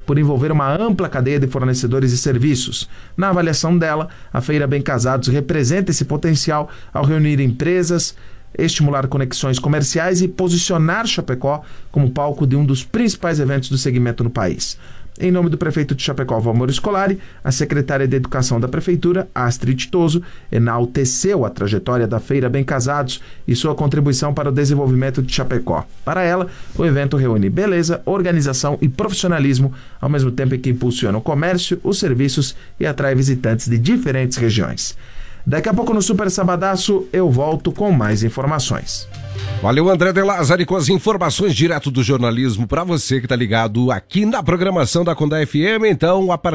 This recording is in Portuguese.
por envolver uma ampla cadeia de fornecedores e serviços. Na avaliação dela, a Feira Bem Casados representa esse potencial ao reunir empresas, estimular conexões comerciais e posicionar Chapecó como palco de um dos principais eventos do segmento no país. Em nome do prefeito de Chapecó, Valmor Scolari, a secretária de Educação da Prefeitura, Astrid Toso, enalteceu a trajetória da Feira Bem Casados e sua contribuição para o desenvolvimento de Chapecó. Para ela, o evento reúne beleza, organização e profissionalismo, ao mesmo tempo em que impulsiona o comércio, os serviços e atrai visitantes de diferentes regiões. Daqui a pouco no Super Sabadaço eu volto com mais informações. Valeu, André de Lázari, com as informações direto do jornalismo para você que está ligado aqui na programação da Condá FM. Então, a partir